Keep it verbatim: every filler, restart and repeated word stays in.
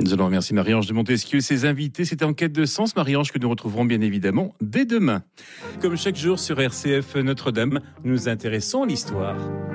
Nous allons remercier Marie-Ange de Montesquieu et ses invités. C'était En quête de sens, Marie-Ange, que nous retrouverons bien évidemment dès demain. Comme chaque jour sur R C F Notre-Dame, nous nous intéressons à l'histoire.